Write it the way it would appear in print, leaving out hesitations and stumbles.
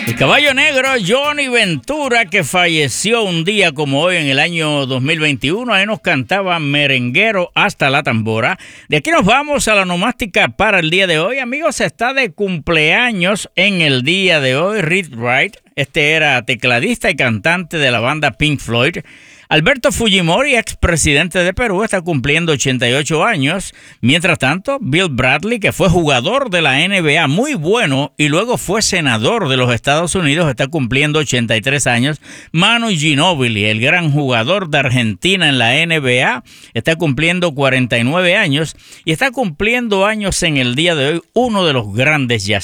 El caballo negro Johnny Ventura, que falleció un día como hoy en el año 2021, ahí nos cantaba Merenguero hasta la tambora. De aquí nos vamos a la nomástica para el día de hoy. Amigos, está de cumpleaños en el día de hoy Reed Wright. Este era tecladista y cantante de la banda Pink Floyd. Alberto Fujimori, expresidente de Perú, está cumpliendo 88 años. Mientras tanto, Bill Bradley, que fue jugador de la NBA muy bueno y luego fue senador de los Estados Unidos, está cumpliendo 83 años. Manu Ginóbili, el gran jugador de Argentina en la NBA, está cumpliendo 49 años y está cumpliendo años en el día de hoy uno de los grandes